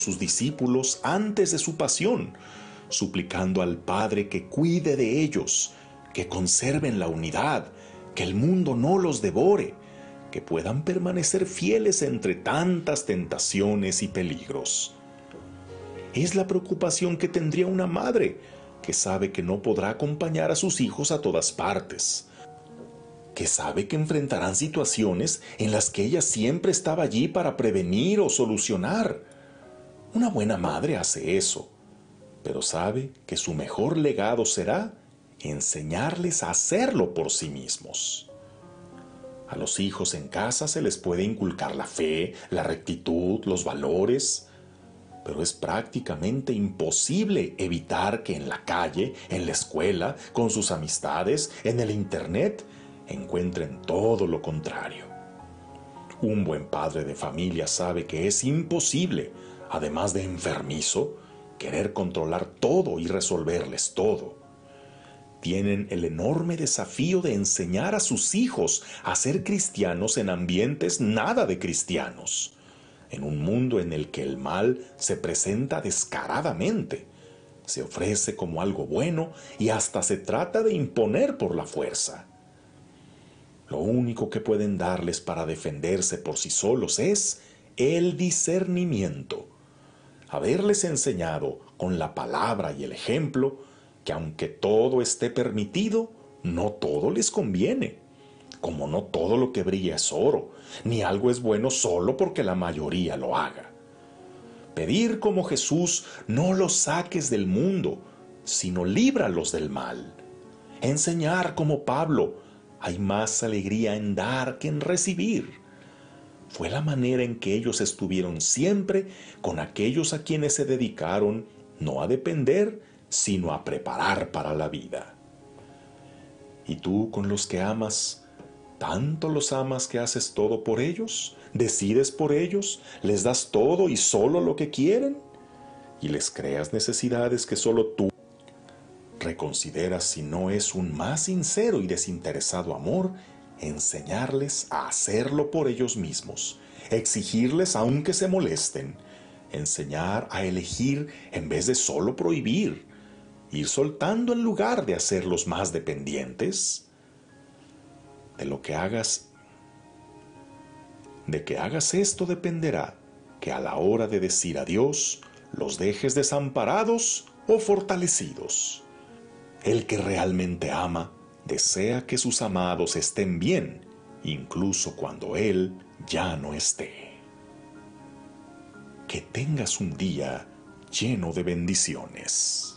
sus discípulos antes de su pasión, suplicando al Padre que cuide de ellos, que conserven la unidad, que el mundo no los devore, que puedan permanecer fieles entre tantas tentaciones y peligros. Es la preocupación que tendría una madre, que sabe que no podrá acompañar a sus hijos a todas partes, que sabe que enfrentarán situaciones en las que ella siempre estaba allí para prevenir o solucionar. Una buena madre hace eso, pero sabe que su mejor legado será enseñarles a hacerlo por sí mismos. A los hijos en casa se les puede inculcar la fe, la rectitud, los valores, pero es prácticamente imposible evitar que en la calle, en la escuela, con sus amistades, en el internet, encuentren todo lo contrario. Un buen padre de familia sabe que es imposible, además de enfermizo, querer controlar todo y resolverles todo. Tienen el enorme desafío de enseñar a sus hijos a ser cristianos en ambientes nada de cristianos, en un mundo en el que el mal se presenta descaradamente, se ofrece como algo bueno y hasta se trata de imponer por la fuerza. Lo único que pueden darles para defenderse por sí solos es el discernimiento. Haberles enseñado con la palabra y el ejemplo que aunque todo esté permitido, no todo les conviene. Como no todo lo que brilla es oro, ni algo es bueno solo porque la mayoría lo haga. Pedir como Jesús, no los saques del mundo, sino líbralos del mal. Enseñar como Pablo, hay más alegría en dar que en recibir. Fue la manera en que ellos estuvieron siempre con aquellos a quienes se dedicaron no a depender, sino a preparar para la vida. ¿Y tú con los que amas, tanto los amas que haces todo por ellos? ¿Decides por ellos? ¿Les das todo y solo lo que quieren? ¿Y les creas necesidades que solo tú reconsideras si no es un más sincero y desinteresado amor enseñarles a hacerlo por ellos mismos, exigirles aunque se molesten, enseñar a elegir en vez de solo prohibir, ir soltando en lugar de hacerlos más dependientes? De que hagas esto dependerá que a la hora de decir adiós los dejes desamparados o fortalecidos. El que realmente ama desea que sus amados estén bien, incluso cuando él ya no esté. Que tengas un día lleno de bendiciones.